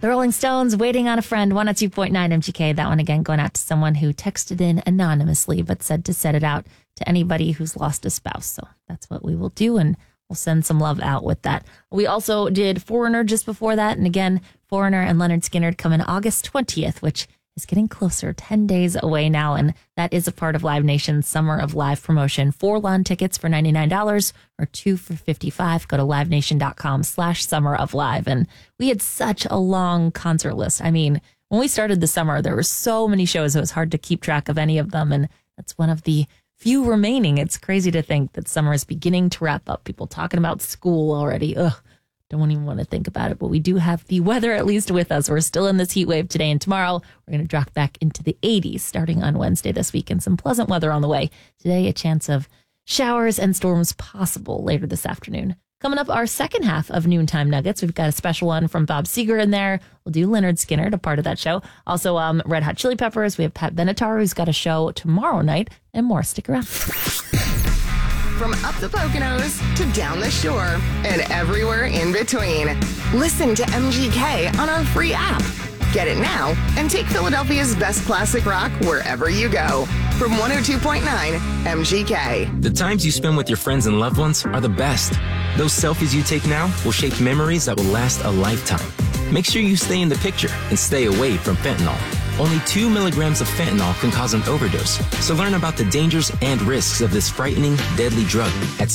The Rolling Stones, Waiting on a Friend, 102.9 MGK. That one again going out to someone who texted in anonymously but said to set it out to anybody who's lost a spouse. So that's what we will do, and we'll send some love out with that. We also did Foreigner just before that. And again, Foreigner and Lynyrd Skynyrd come in August 20th, which is getting closer, 10 days away now. And that is a part of Live Nation's Summer of Live promotion. 4 lawn tickets for $99 or 2 for $55. Go to livenation.com/Summer of Live. And we had such a long concert list. I mean, when we started the summer, there were so many shows. It was hard to keep track of any of them. And that's one of the few remaining. It's crazy to think that summer is beginning to wrap up. People talking about school already. Ugh. Don't even want to think about it, but we do have the weather at least with us. We're still in this heat wave today and tomorrow. We're going to drop back into the 80s starting on Wednesday this week, and some pleasant weather on the way. Today, a chance of showers and storms possible later this afternoon. Coming up, our second half of Noontime Nuggets. We've got a special one from Bob Seger in there. We'll do Lynyrd Skynyrd, a part of that show. Also, Red Hot Chili Peppers. We have Pat Benatar, who's got a show tomorrow night, and more. Stick around. From up the Poconos to down the shore and everywhere in between. Listen to MGK on our free app. Get it now and take Philadelphia's best classic rock wherever you go. From 102.9 MGK. The times you spend with your friends and loved ones are the best. Those selfies you take now will shape memories that will last a lifetime. Make sure you stay in the picture and stay away from fentanyl. Only 2 milligrams of fentanyl can cause an overdose. So learn about the dangers and risks of this frightening, deadly drug at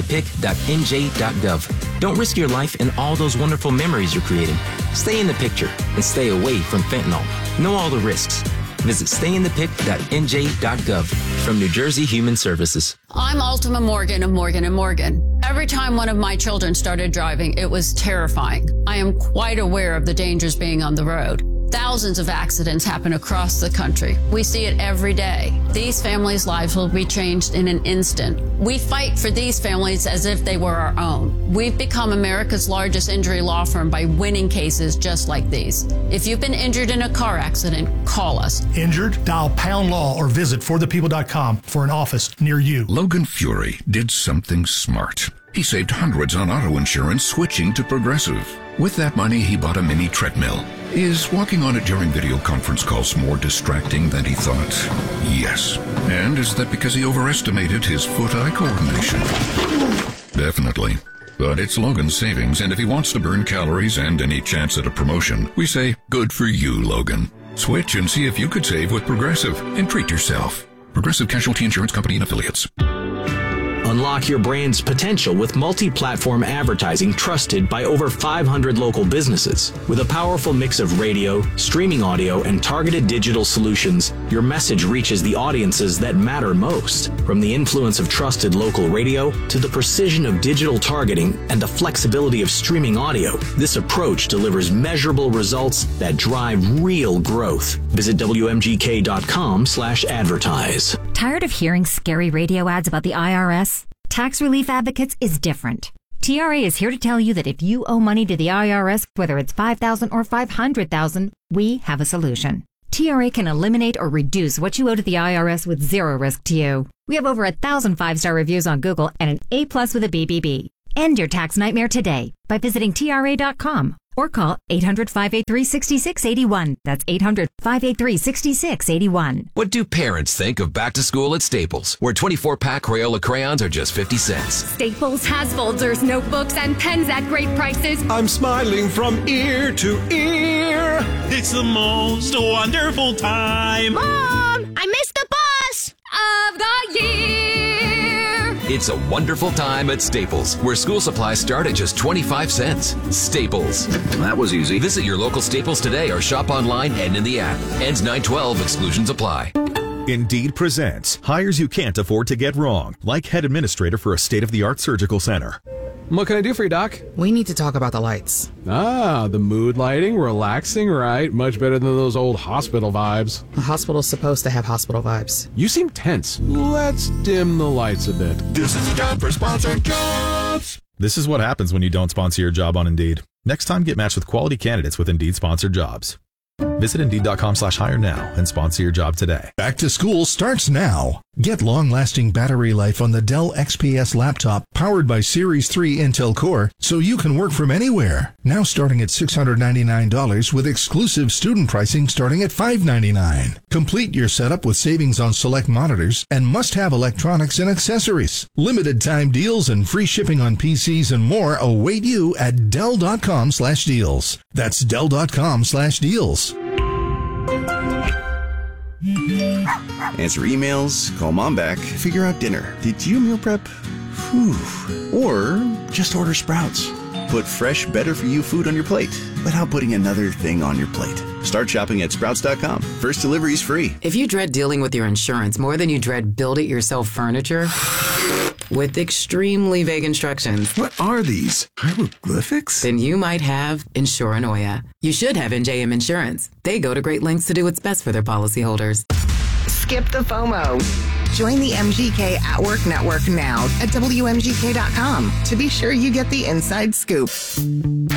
stayinthepik.nj.gov. Don't risk your life and all those wonderful memories you're creating. Stay in the picture and stay away from fentanyl. Know all the risks. Visit stayinthepik.nj.gov from New Jersey Human Services. I'm Ultima Morgan of Morgan & Morgan. Every time one of my children started driving, it was terrifying. I am quite aware of the dangers being on the road. Thousands of accidents happen across the country. We see it every day. These families' lives will be changed in an instant. We fight for these families as if they were our own. We've become America's largest injury law firm by winning cases just like these. If you've been injured in a car accident, call us. Injured? Dial Pound Law or visit forthepeople.com for an office near you. Logan Fury did something smart. He saved hundreds on auto insurance switching to Progressive. With that money, he bought a mini treadmill. Is walking on it during video conference calls more distracting than he thought? Yes. And is that because he overestimated his foot-eye coordination? Definitely. But it's Logan's savings, and if he wants to burn calories and any chance at a promotion, we say, good for you, Logan. Switch and see if you could save with Progressive and treat yourself. Progressive Casualty Insurance Company and Affiliates. Unlock your brand's potential with multi-platform advertising trusted by over 500 local businesses. With a powerful mix of radio, streaming audio, and targeted digital solutions, your message reaches the audiences that matter most. From the influence of trusted local radio to the precision of digital targeting and the flexibility of streaming audio, this approach delivers measurable results that drive real growth. Visit WMGK.com/advertise. Tired of hearing scary radio ads about the IRS? Tax Relief Advocates is different. TRA is here to tell you that if you owe money to the IRS, whether it's $5,000 or $500,000, we have a solution. TRA can eliminate or reduce what you owe to the IRS with zero risk to you. We have over 1,000 5-star reviews on Google and an A+ with a BBB. End your tax nightmare today by visiting TRA.com or call 800-583-6681. That's 800-583-6681. What do parents think of back to school at Staples, where 24-pack Crayola crayons are just 50 cents? Staples has folders, notebooks, and pens at great prices. I'm smiling from ear to ear. It's the most wonderful time. Mom, I missed the bus of the year. It's a wonderful time at Staples, where school supplies start at just 25 cents. Staples. That was easy. Visit your local Staples today or shop online and in the app. Ends 9/12. Exclusions apply. Indeed presents hires you can't afford to get wrong, like head administrator for a state-of-the-art surgical center. What can I do for you, Doc? We need to talk about the lights. Ah, the mood lighting, relaxing, right? Much better than those old hospital vibes. A hospital's supposed to have hospital vibes. You seem tense. Let's dim the lights a bit. This is a job for sponsored jobs. This is what happens when you don't sponsor your job on Indeed. Next time, get matched with quality candidates with Indeed sponsored jobs. Visit Indeed.com/hire now and sponsor your job today. Back to school starts now. Get long-lasting battery life on the Dell XPS laptop powered by Series 3 Intel Core so you can work from anywhere. Now starting at $699 with exclusive student pricing starting at $599. Complete your setup with savings on select monitors and must-have electronics and accessories. Limited time deals and free shipping on PCs and more await you at Dell.com/deals. That's Dell.com/deals. Answer emails, call mom back, figure out dinner. Did you meal prep? Whew. Or just order Sprouts. Put fresh, better-for-you food on your plate without putting another thing on your plate. Start shopping at Sprouts.com. First delivery is free. If you dread dealing with your insurance more than you dread build-it-yourself furniture, with extremely vague instructions. What are these? Hieroglyphics? Then you might have Insuranoia. You should have NJM Insurance. They go to great lengths to do what's best for their policyholders. Skip the FOMO. Join the MGK at Work Network now at WMGK.com to be sure you get the inside scoop.